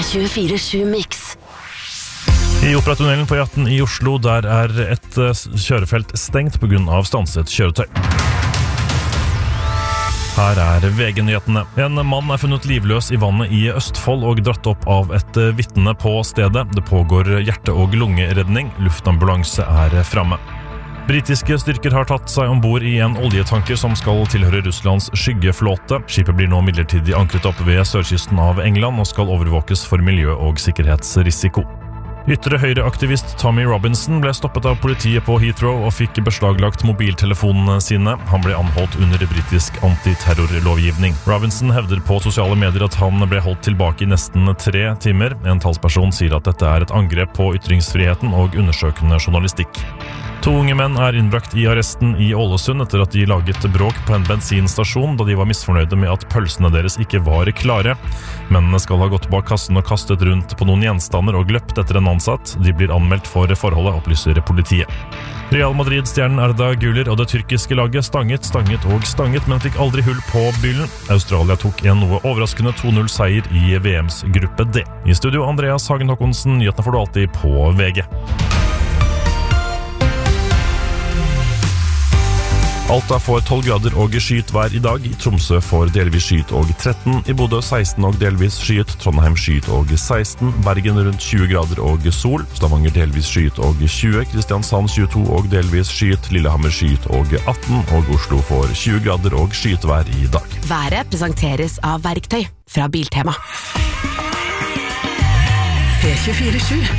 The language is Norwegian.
24/7 Mix. I Operatunnelen på E18 i Oslo, der et kjørefelt stengt på grunn av stanset kjøretøy. Her VG-nyhetene. En mann funnet livløs i vannet i Østfold og dratt opp av et vitne på stedet. Det pågår hjerte- og lungeredning. Luftambulanse fremme. Britiske styrker har tatt seg ombord i en oljetanker som skal tilhøre Russlands skyggeflåte. Skipet blir nå midlertidig ankret opp ved sørkysten av England og skal overvåkes for miljø- og sikkerhetsrisiko. Ytre høyreaktivist Tommy Robinson ble stoppet av politiet på Heathrow og fikk beslaglagt mobiltelefonene sine. Han ble anholdt under britisk antiterrorlovgivning. Robinson hevder på sosiale medier at han ble holdt tilbake i nesten 3 timer. En talsperson sier at dette et angrep på ytringsfriheten og undersøkende journalistikk. 2 unge menn innbrakt i arresten i Ålesund etter at de laget bråk på en bensinstasjon da de var misfornøyde med at pølsene deres ikke var klare. Mennene skal ha gått bak kassen og kastet rundt på noen gjenstander og løpt etter en ansatt. De blir anmeldt for forholdet, opplyser politiet. Real Madrid-stjernen Arda Güler og det tyrkiske laget stanget, men fikk aldri hull på byllen. Australia tok en noe overraskende 2-0-seier i VMs gruppe D. I studio Andreas Hagen Håkonsen, nyhetene får du alltid på VG. Alta får 12 grader og skyet vær i dag. Tromsø får delvis skyet og 13. I Bodø 16 og delvis skyet. Trondheim skyet og 16. Bergen rundt 20 grader og sol. Stavanger delvis skyet og 20. Kristiansand 22 og delvis skyet. Lillehammer skyet og 18. Og Oslo får 20 grader og skyet vær i dag. Været presenteres av Verktøy fra Biltema. P24/7.